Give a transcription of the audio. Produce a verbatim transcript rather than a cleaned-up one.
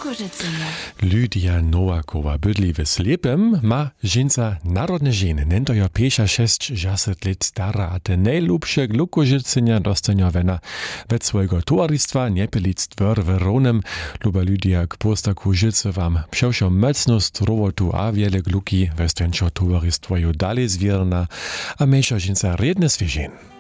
Lukożycynia. Lydia Nowakowa bydli w Slepem ma żeńca narodne żeny. Nento jo piesza šest žaset lat stara, a te najlubsze Lukożycynia dostania wena wet swojego towarystwa Niepelic dwor w Ronem. Luba Lydia k postaku życy wam pšełšo mocnost rowotu a wiele gluki westenčo towarystwo jo dalej zwierna, a mejša żeńca redne sviežen.